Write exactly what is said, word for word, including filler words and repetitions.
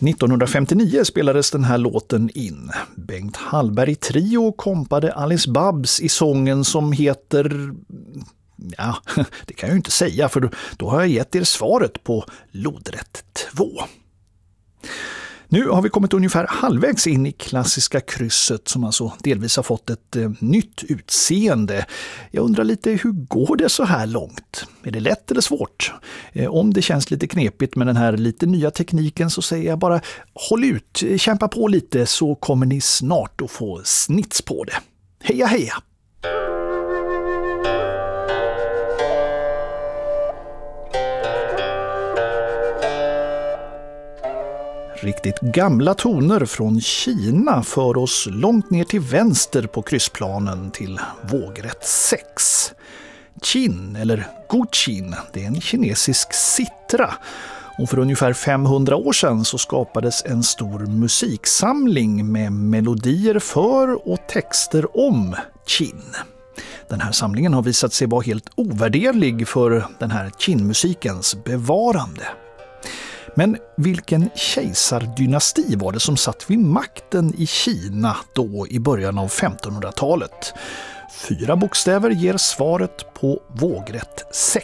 nittonhundrafemtionio spelades den här låten in. Bengt Hallberg Trio kompade Alice Babs i sången som heter... Ja, det kan jag ju inte säga, för då, då har jag gett er svaret på lodrätt två. Nu har vi kommit ungefär halvvägs in i klassiska krysset som alltså delvis har fått ett eh, nytt utseende. Jag undrar lite, hur går det så här långt? Är det lätt eller svårt? Eh, om det känns lite knepigt med den här lite nya tekniken så säger jag bara håll ut, kämpa på lite så kommer ni snart att få snits på det. Heja heja! Riktigt gamla toner från Kina för oss långt ner till vänster på kryssplanen till vågrätt sex. Qin eller Guqin, det är en kinesisk citra. Och för ungefär femhundra år sedan så skapades en stor musiksamling med melodier för och texter om Qin. Den här samlingen har visat sig vara helt ovärderlig för den här Qin-musikens bevarande. Men vilken kejsardynasti var det som satt vid makten i Kina då i början av femtonhundratalet? Fyra bokstäver ger svaret på vågrätt sex.